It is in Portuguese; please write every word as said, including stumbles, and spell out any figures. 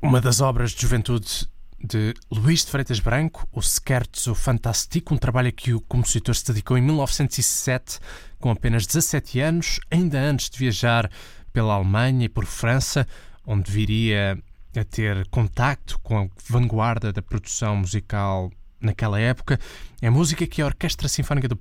Uma das obras de juventude de Luís de Freitas Branco, o Scherzo Fantastico, um trabalho a que o compositor se dedicou em mil novecentos e sete, com apenas dezassete anos, ainda antes de viajar pela Alemanha e por França, onde viria a ter contacto com a vanguarda da produção musical naquela época. É música que a Orquestra Sinfónica do